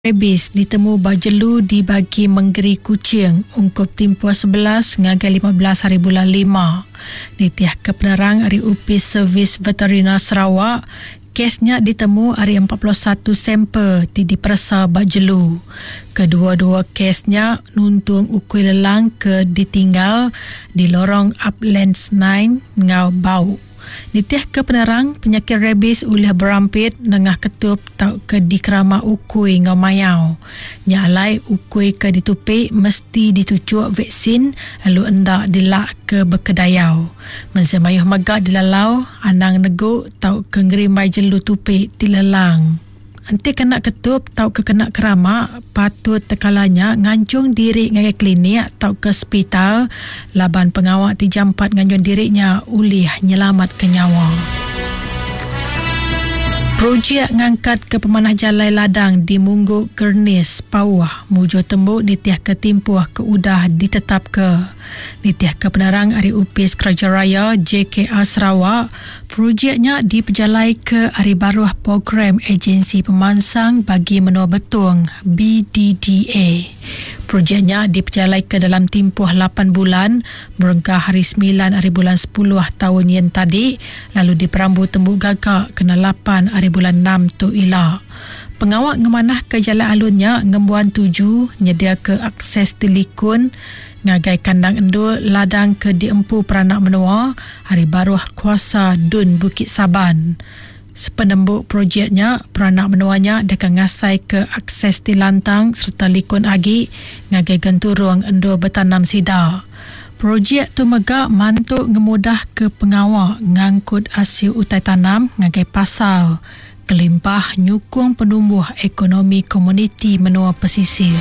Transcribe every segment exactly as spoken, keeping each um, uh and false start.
Rebis ditemu bajelu di bagi menggeri kucing ungkup timpuan sebelas ngagai lima belas hari bulan lima. Nitiah kepenerang hari upis servis veterina Sarawak, kesnya ditemu hari empat puluh satu sampel di dipersa bajelu. Kedua-dua kesnya nuntung ukui lelang ke ditinggal di lorong Uplands sembilan ngau bau. Nitiah kepenerang penyakit rebis ulah berampit nengah ketup tau ke dikerama ukui ngau mayau. Nyalai ukui ke ditupik mesti ditucuk vaksin lalu endak dilak ke berkedayau. Mensemayuh megak dilalau anang neguk tau ke ngerimbai jelu tupik dilelang. Nanti kena ketup tau ke kena keramak, patut tekalanya ngancung diri ngai klinik tau ke hospital laban pengawak dijampat ngancung dirinya ulih nyelamat ke nyawa. Projek ngangkat ke pemanah jalan ladang di Mungguk Gernis Pauah mujo tembuk nitiah ketimpuh ke udah ditetap ke. Nitiah kepenerang hari upis Kerajaan Raya J K R Sarawak, projeknya diperjalai ke hari baruh program agensi pemansang bagi menua betung B D D A. Projeknya diperjalai ke dalam tempoh lapan bulan merengkah hari sembilan hari bulan sepuluh tahun yang tadi, lalu diperambu tembuk gagak kena lapan hari bulan enam tu ila. Pengawak ngemanah ke jalan alunnya ngembuan tuju nyedia ke akses telikun ngagai kandang endul ladang ke diempu peranak menua hari baruh kuasa Dun Bukit Saban. Sepenembuk projeknya, peranak menuanya dekat ngasai ke akses tilantang serta likun agi ngagai genturung endul bertanam sida. Projek tu megak mantuk ngemudah ke pengawak ngangkut hasil utai tanam ngagai pasal kelimpah nyukung penumbuh ekonomi komuniti menua pesisir.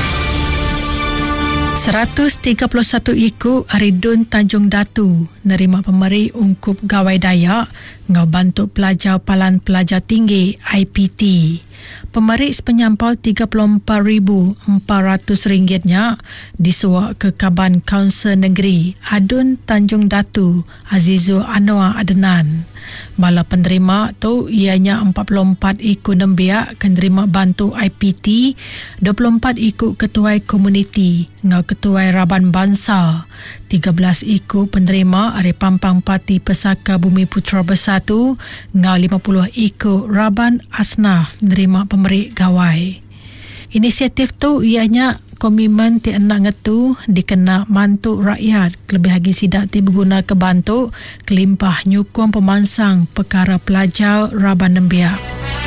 seratus tiga puluh satu ikut Aridun Tanjung Datu nerima pemeri ungkup gawai Dayak ngau bantu pelajar palan pelajar tinggi I P T. Pemeri sepenyampau tiga puluh empat ribu empat ratus ringgitnya disuak ke Kaban Kaunsil Negeri Adun Tanjung Datu Azizul Anwar Adnan. Bala penerima tu ianya empat puluh empat ikut nembiak kenerima bantu I P T, dua puluh empat ikut ketuai komuniti ngau ketuai Raban Bangsa, tiga belas ikut penerima Ari Pampang Parti Pesaka Bumi Putra Bersatu ngau lima puluh ikut Raban Asnaf nerima pemberi gawai. Inisiatif tu ianya komitmen ti enak ngetu dikena mantuk rakyat kelebih lagi sidak ti berguna ke bantu kelimpah nyukung pemansang perkara pelajar Raban Nembiak.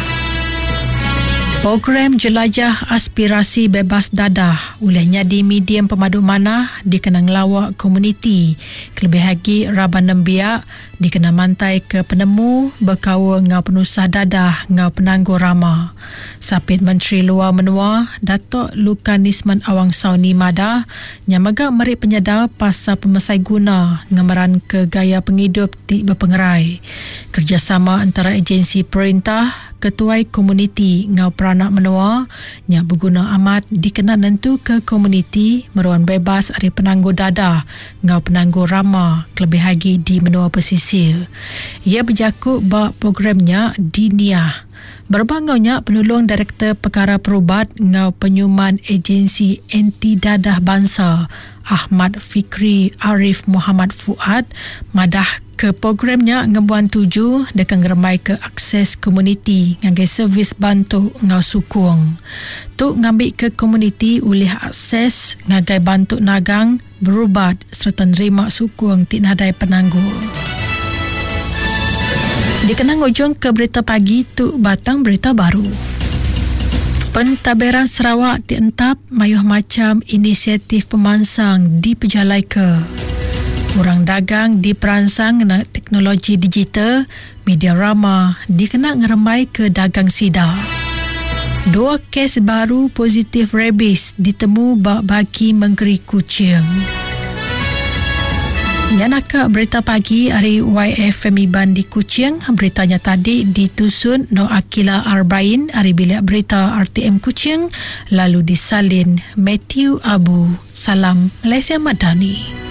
Program Jelajah Aspirasi Bebas Dadah olehnya di medium pemadu manah dikena ngelawak komuniti kelebih lagi Raban Nembiak dikena mantai ke penemu berkawa ngau penusah dadah ngau penanggur rama. Sapit Menteri Luar Menua Datuk Lukanisman Awang Sauni Mada nyamaga meri penyadar pasal pemesai guna ngemeran ke gaya penghidup ti berpengerai. Kerjasama antara agensi perintah ketuai komuniti ngau peranak menua yang berguna amat dikena nentu ke komuniti meruan bebas dari penanggur dadah ngau penanggur rama kelebih lagi di menua pesisir. Ia berjakut bak programnya Diniah. Berbangaunya penolong Direktur Perkara Perubat ngau penyuman agensi anti dadah bangsa Ahmad Fikri Arif Muhammad Fuad madah ke programnya ngembuan tuju dekat ngeremai ke akses komuniti ngagai servis bantu ngau sukung. Tu ngambil ke komuniti oleh akses ngagai bantu nagang berubat serta nerima sukung ti nadai penanggur. Dikenang ujung ke berita pagi tu batang berita baru. Pentadbiran Sarawak dientap mayuh macam inisiatif pemansang diperjalai ke. Orang dagang diperansang dengan teknologi digital, media rama dikena ngeremai ke dagang sida. Dua kes baru positif rebis ditemu bak bagi menggeri kucing. Yanaka berita pagi hari Y F M Iban di Kuching. Beritanya tadi ditusun No Akila Arbain hari bilik berita R T M Kuching lalu disalin Matthew Abu. Salam Malaysia Madani.